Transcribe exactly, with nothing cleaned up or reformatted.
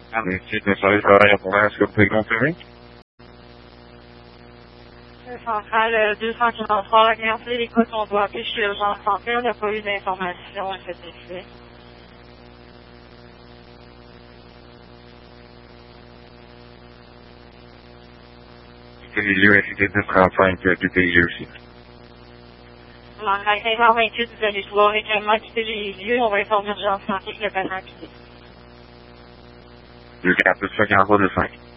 Un site de service travail à Provence, est-ce que vous pouvez confirmer? Centrale deux cent quarante-trois, regardez l'écoute, on doit appeler chez l'urgence santé, on n'a pas eu d'informations à cet effet. C'est les lieux indiqués de trente-cinq du pays aussi. Alors, à quinze heures vingt-huit, vous allez pouvoir également quitter les lieux, on va informer l'urgence santé que le patient a quitté. deux quatre cinq, quarante-trois, deux cinq.